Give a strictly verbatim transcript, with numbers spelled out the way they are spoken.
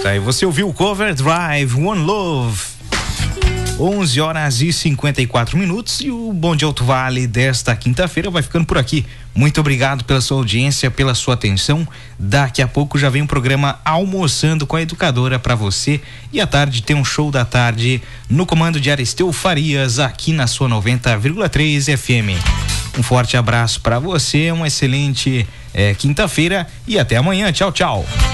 Tá, e você ouviu o Cover Drive, One Love. onze horas e cinquenta e quatro minutos e o Bom Dia Alto Vale desta quinta-feira vai ficando por aqui. Muito obrigado pela sua audiência, pela sua atenção. Daqui a pouco já vem um programa Almoçando com a Educadora para você e à tarde tem um show da tarde no comando de Aristeu Farias aqui na sua noventa vírgula três F M. Um forte abraço para você, uma excelente eh, quinta-feira e até amanhã. Tchau, tchau.